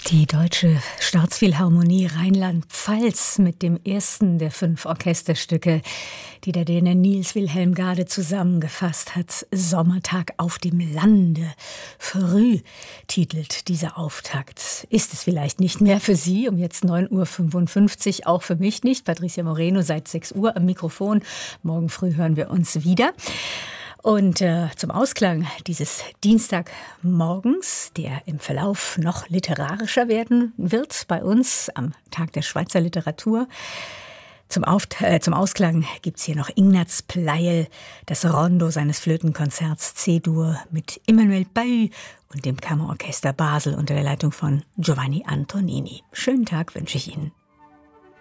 Die Deutsche Staatsphilharmonie Rheinland-Pfalz mit dem ersten der 5 Orchesterstücke, die der Däne Niels Wilhelm Gade zusammengefasst hat. Sommertag auf dem Lande. Früh titelt dieser Auftakt. Ist es vielleicht nicht mehr für Sie um jetzt 9.55 Uhr, auch für mich nicht. Patricia Moreno seit 6 Uhr am Mikrofon. Morgen früh hören wir uns wieder. Und zum Ausklang dieses Dienstagmorgens, der im Verlauf noch literarischer werden wird bei uns am Tag der Schweizer Literatur, zum Ausklang gibt's hier noch Ignaz Pleijel, das Rondo seines Flötenkonzerts C-Dur mit Emmanuel Pahud und dem Kammerorchester Basel unter der Leitung von Giovanni Antonini. Schönen Tag wünsche ich Ihnen.